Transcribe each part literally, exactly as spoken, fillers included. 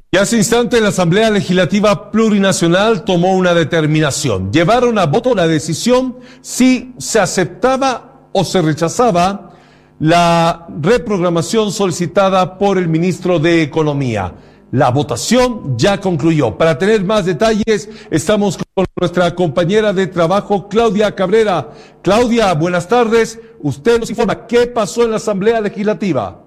Y hace instante la Asamblea Legislativa Plurinacional tomó una determinación. Llevaron a voto la decisión si se aceptaba o se rechazaba la reprogramación solicitada por el ministro de Economía. La votación ya concluyó. Para tener más detalles, estamos con nuestra compañera de trabajo, Claudia Cabrera. Claudia, buenas tardes. Usted nos informa qué pasó en la Asamblea Legislativa.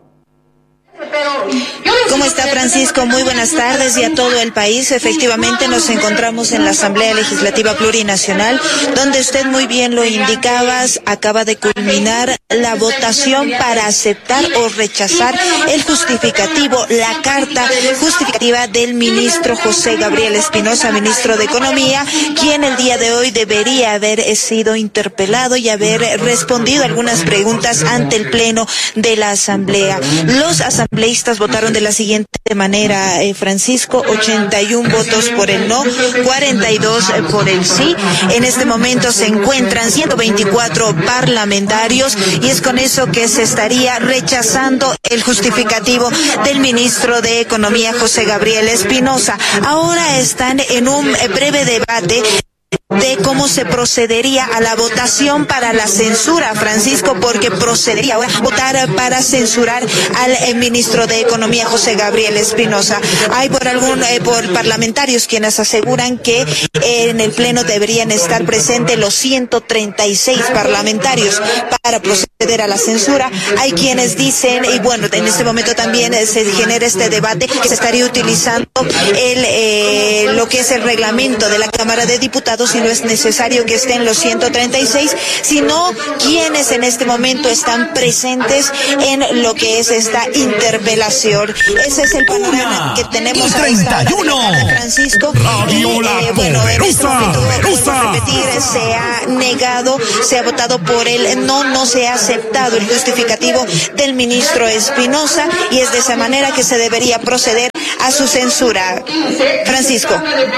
¿Cómo está, Francisco? Muy buenas tardes y a todo el país. Efectivamente nos encontramos en la Asamblea Legislativa Plurinacional, donde usted muy bien lo indicaba, acaba de culminar la votación para aceptar o rechazar el justificativo, la carta justificativa del ministro José Gabriel Espinosa, ministro de Economía, quien el día de hoy debería haber sido interpelado y haber respondido algunas preguntas ante el Pleno de la Asamblea. Los asambleístas votaron de la siguiente manera, eh, Francisco: ochenta y uno votos por el no, cuarenta y dos por el sí. En este momento se encuentran ciento veinticuatro parlamentarios y es con eso que se estaría rechazando el justificativo del ministro de Economía, José Gabriel Espinosa. Ahora están en un breve debate de cómo se procedería a la votación para la censura, Francisco, porque procedería ahora a votar para censurar al eh, ministro de Economía, José Gabriel Espinosa. Hay por algún eh, por parlamentarios quienes aseguran que eh, en el Pleno deberían estar presentes los ciento treinta y seis parlamentarios para proceder a la censura. Hay quienes dicen, y bueno, en este momento también eh, se genera este debate, que se estaría utilizando el eh, lo que es el reglamento de la Cámara de Diputados y no es necesario que estén los ciento treinta y seis, sino quienes en este momento están presentes en lo que es esta interpelación. Ese es el panorama que tenemos a esta hora, Francisco. Y eh, bueno, en este momento, podemos repetir, se ha negado, se ha votado por el no, no se ha aceptado el justificativo del ministro Espinosa y es de esa manera que se debería proceder a su censura. Francisco.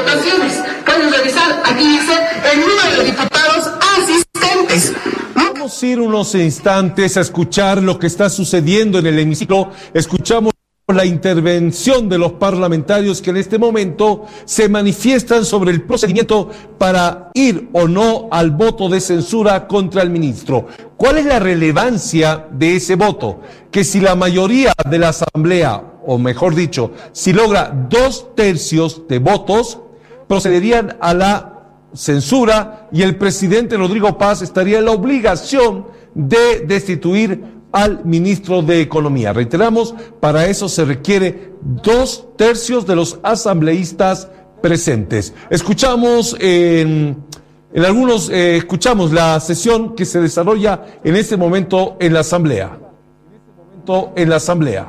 Pueden revisar, aquí dice el número de diputados asistentes. Vamos a ir unos instantes a escuchar lo que está sucediendo en el hemiciclo. Escuchamos la intervención de los parlamentarios que en este momento se manifiestan sobre el procedimiento para ir o no al voto de censura contra el ministro. ¿Cuál es la relevancia de ese voto? Que si la mayoría de la Asamblea, o mejor dicho, si logra dos tercios de votos, procederían a la censura y el presidente Rodrigo Paz estaría en la obligación de destituir al ministro de Economía. Reiteramos, para eso se requiere dos tercios de los asambleístas presentes. Escuchamos en, en algunos, eh, escuchamos la sesión que se desarrolla en este momento en la Asamblea. En este momento en la Asamblea.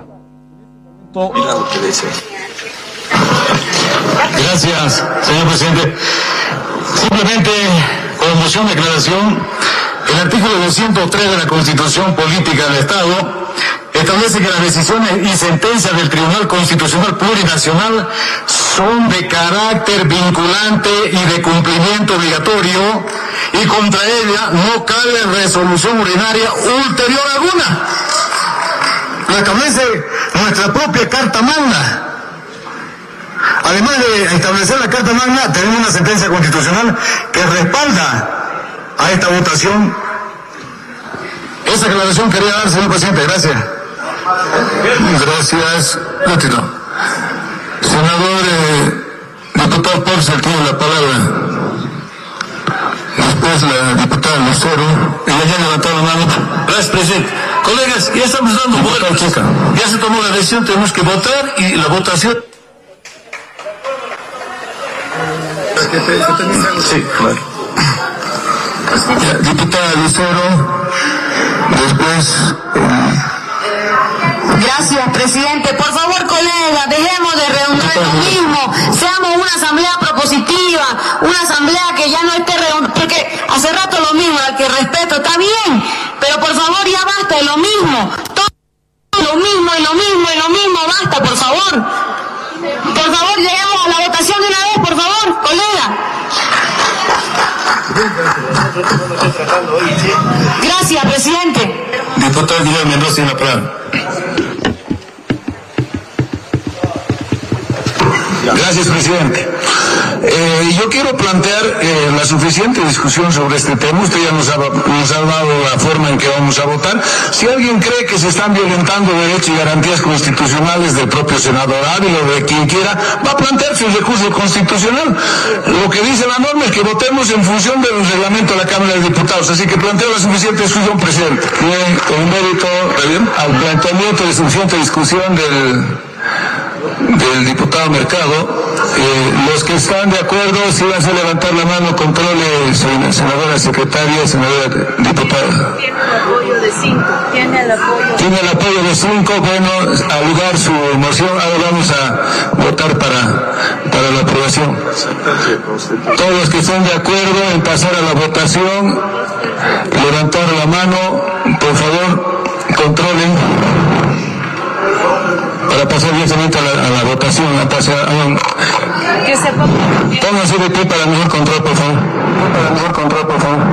Gracias, señor presidente. Simplemente, con moción de declaración, el artículo doscientos tres de la Constitución Política del Estado establece que las decisiones y sentencias del Tribunal Constitucional Plurinacional son de carácter vinculante y de cumplimiento obligatorio y contra ella no cabe resolución ordinaria ulterior alguna. Lo establece nuestra propia Carta Magna. Además de establecer la Carta Magna, tenemos una sentencia constitucional que respalda a esta votación. Esa aclaración quería dar, señor presidente. Gracias. Gracias. Retiro. Senador eh, diputado Porcel tiene la palabra. Después la diputada Lucero. Ella ya levantó la mano. Gracias, presidente. Colegas, ya estamos dando vueltas. Ya se tomó la decisión, tenemos que votar y la votación. Sí, claro. Ya, diputada Lucero, después. Eh... Gracias, presidente. Por favor, colega, dejemos de redundar lo mismo. Seamos una asamblea propositiva, una asamblea que ya no esté redundando, porque hace rato lo mismo, al que respeto, está bien, pero por favor ya basta de lo mismo. Todo lo mismo y lo mismo y lo mismo, basta, por favor. Por favor, lleguemos a la votación de una vez, por favor, colega. Gracias, presidente. Diputado Guillermo Mendoza, en la palabra. Gracias, presidente. Eh, yo quiero plantear eh, la suficiente discusión sobre este tema. Usted ya nos ha, nos ha dado la forma en que vamos a votar. Si alguien cree que se están violentando derechos y garantías constitucionales del propio senador Ávila o de quien quiera, va a plantearse un recurso constitucional. Lo que dice la norma es que votemos en función del reglamento de la Cámara de Diputados. Así que planteo la suficiente discusión, presidente. Bien, con mérito al planteamiento de suficiente discusión del... del diputado Mercado, eh, los que están de acuerdo, síganse a levantar la mano, controle, senadora secretaria, senadora diputada. Tiene el apoyo de cinco, tiene el apoyo. Tiene el apoyo de cinco, bueno, al lugar su moción, ahora vamos a votar para, para la aprobación. Todos los que estén de acuerdo en pasar a la votación, levantar la mano, por favor, controlen. Para pasar directamente a la, a la votación, a pasar, a, Que se ponga. pónganse de pie para mejor control, por favor. Para mejor control, por favor.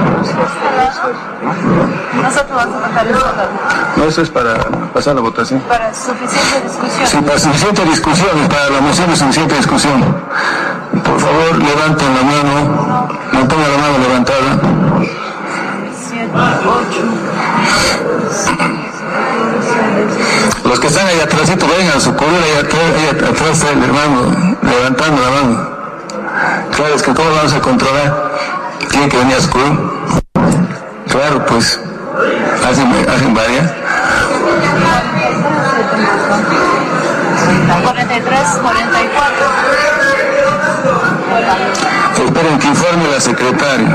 Nosotros vamos a votar esto. No, eso es para pasar la votación. Para suficiente discusión. Sí, para suficiente discusión, para la moción de suficiente discusión. Por favor, levanten la mano, mantengan la mano levantada. Siete, ocho. Los que están ahí atrásito, vengan a su cubrir ahí atrás, ahí atrás del hermano, levantando la mano. Claro, es que ¿cómo vamos a controlar? Tiene que venir a su cubrir. Claro, pues, hacen, hacen varias. cuarenta y tres, cuarenta y cuatro. Esperen que informe la secretaria.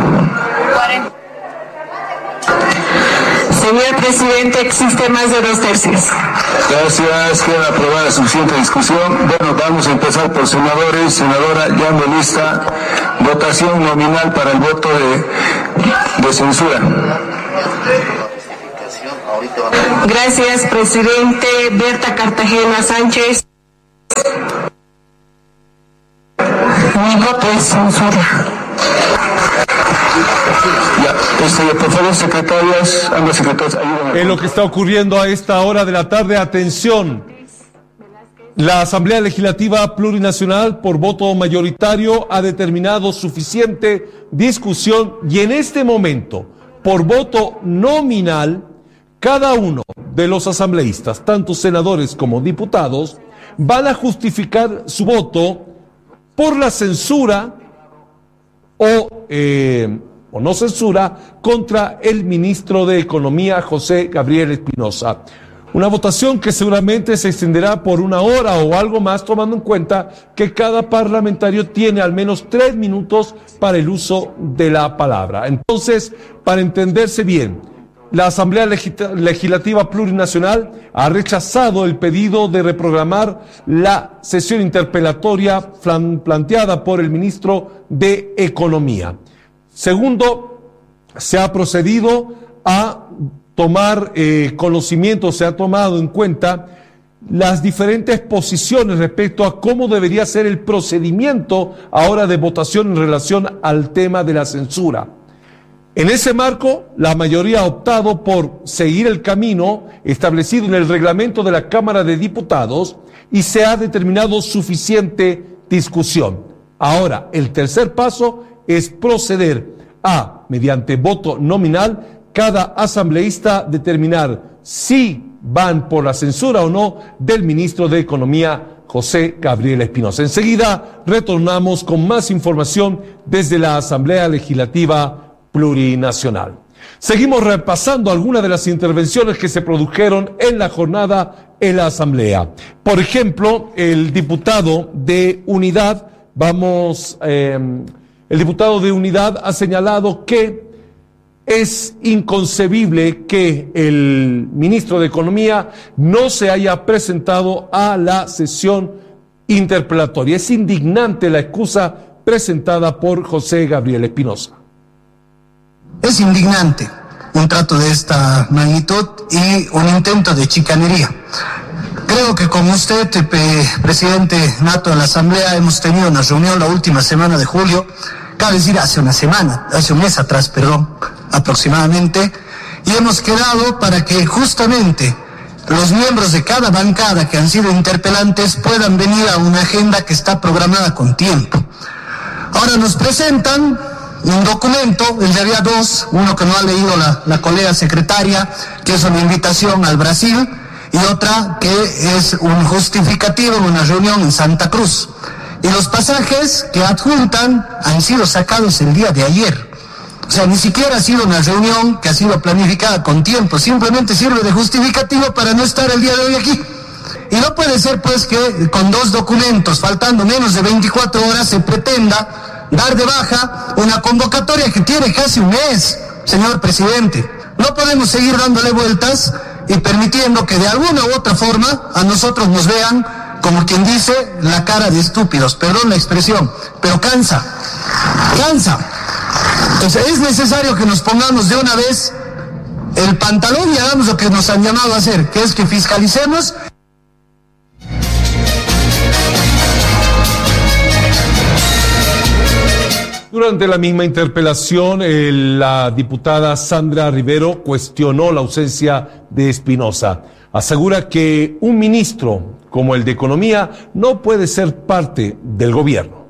Señor presidente, existe más de dos tercios. Gracias, queda aprobada suficiente discusión. Bueno, vamos a empezar por senadores. Senadora, ya me lista votación nominal para el voto de, de censura. Gracias, presidente. Berta Cartagena Sánchez. Mi voto es censura. Ya, este, por favor, secretarias, ambas secretarias, ayúdenme. En lo que está ocurriendo a esta hora de la tarde, atención. La Asamblea Legislativa Plurinacional, por voto mayoritario, ha determinado suficiente discusión y en este momento, por voto nominal, cada uno de los asambleístas, tanto senadores como diputados, van a justificar su voto por la censura o, eh, o no censura contra el ministro de Economía, José Gabriel Espinosa. Una votación que seguramente se extenderá por una hora o algo más, tomando en cuenta que cada parlamentario tiene al menos tres minutos para el uso de la palabra. Entonces, para entenderse bien, la Asamblea Legislativa Plurinacional ha rechazado el pedido de reprogramar la sesión interpelatoria planteada por el ministro de Economía. Segundo, se ha procedido a tomar eh, conocimiento, se ha tomado en cuenta las diferentes posiciones respecto a cómo debería ser el procedimiento ahora de votación en relación al tema de la censura. En ese marco, la mayoría ha optado por seguir el camino establecido en el reglamento de la Cámara de Diputados y se ha determinado suficiente discusión. Ahora, el tercer paso es proceder a, mediante voto nominal, cada asambleísta determinar si van por la censura o no del ministro de Economía, José Gabriel Espinosa. Enseguida retornamos con más información desde la Asamblea Legislativa Plurinacional. Seguimos repasando algunas de las intervenciones que se produjeron en la jornada en la Asamblea. Por ejemplo, el diputado de Unidad, vamos, eh, el diputado de Unidad ha señalado que es inconcebible que el ministro de Economía no se haya presentado a la sesión interpelatoria. Es indignante la excusa presentada por José Gabriel Espinosa. Es indignante un trato de esta magnitud y un intento de chicanería. Creo que como usted, presidente nato de la Asamblea, hemos tenido una reunión la última semana de julio, cabe decir hace una semana, hace un mes atrás, perdón, aproximadamente, y hemos quedado para que justamente los miembros de cada bancada que han sido interpelantes puedan venir a una agenda que está programada con tiempo. Ahora nos presentan un documento, el de había dos, uno que no ha leído la, la colega secretaria, que es una invitación al Brasil, y otra que es un justificativo de una reunión en Santa Cruz. Y los pasajes que adjuntan han sido sacados el día de ayer. O sea, ni siquiera ha sido una reunión que ha sido planificada con tiempo, simplemente sirve de justificativo para no estar el día de hoy aquí. Y no puede ser pues que con dos documentos, faltando menos de veinticuatro horas, se pretenda dar de baja una convocatoria que tiene casi un mes, señor presidente. No podemos seguir dándole vueltas y permitiendo que de alguna u otra forma a nosotros nos vean, como quien dice, la cara de estúpidos, perdón la expresión, pero cansa, cansa. Entonces es necesario que nos pongamos de una vez el pantalón y hagamos lo que nos han llamado a hacer, que es que fiscalicemos. Durante la misma interpelación, eh, la diputada Sandra Rivero cuestionó la ausencia de Espinosa. Asegura que un ministro como el de Economía no puede ser parte del gobierno.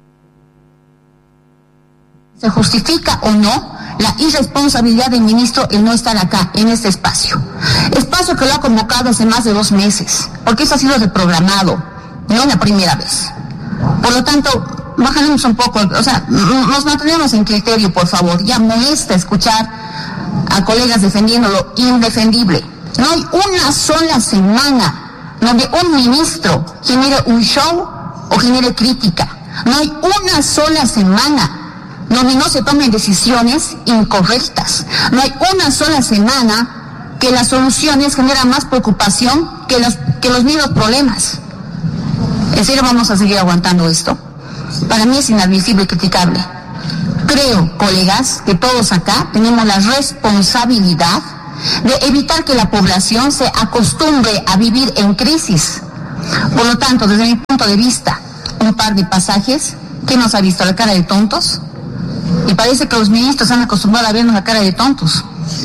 ¿Se justifica o no la irresponsabilidad del ministro el no estar acá, en este espacio? Espacio que lo ha convocado hace más de dos meses, porque eso ha sido reprogramado, no la primera vez. Por lo tanto, bajaremos un poco, o sea, nos mantenemos en criterio, por favor. Ya molesta escuchar a colegas defendiendo lo indefendible. No hay una sola semana donde un ministro genere un show o genere crítica. No hay una sola semana donde no se tomen decisiones incorrectas. No hay una sola semana que las soluciones generan más preocupación que los, que los mismos problemas. ¿En serio vamos a seguir aguantando esto? Para mí es inadmisible y criticable. Creo, colegas, que todos acá tenemos la responsabilidad de evitar que la población se acostumbre a vivir en crisis. Por lo tanto, desde mi punto de vista, un par de pasajes que nos ha visto la cara de tontos, y parece que los ministros han acostumbrado a vernos la cara de tontos.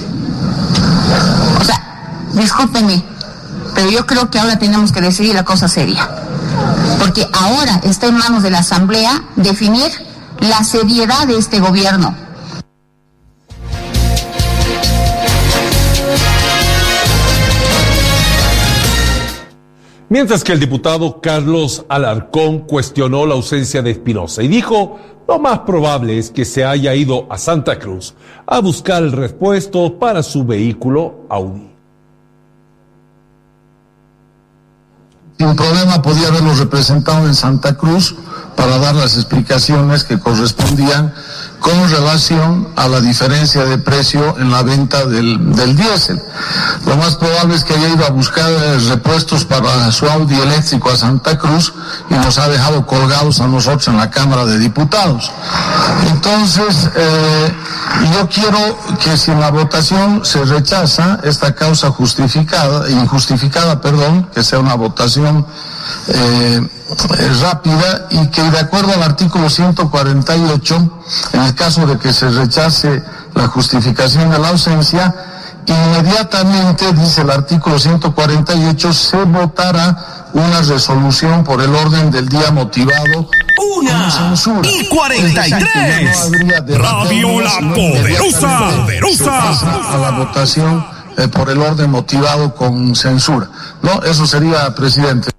O sea, discúlpenme, pero yo creo que ahora tenemos que decidir la cosa seria. Porque ahora está en manos de la Asamblea definir la seriedad de este gobierno. Mientras que el diputado Carlos Alarcón cuestionó la ausencia de Espinosa y dijo, lo más probable es que se haya ido a Santa Cruz a buscar el repuesto para su vehículo Audi. Sin problema podía haberlo representado en Santa Cruz para dar las explicaciones que correspondían con relación a la diferencia de precio en la venta del, del diésel. Lo más probable es que haya ido a buscar repuestos para su Audi eléctrico a Santa Cruz y nos ha dejado colgados a nosotros en la Cámara de Diputados. Entonces, eh, yo quiero que si en la votación se rechaza esta causa justificada, injustificada, perdón, que sea una votación eh, rápida y que de acuerdo al artículo ciento cuarenta y ocho, en el caso de que se rechace la justificación de la ausencia, inmediatamente, dice el artículo ciento cuarenta y ocho, se votará una resolución por el orden del día motivado. Una y cuarenta y tres. No Radio La Poderosa. Poderosa. A la votación eh, por el orden motivado con censura. No, eso sería, presidente.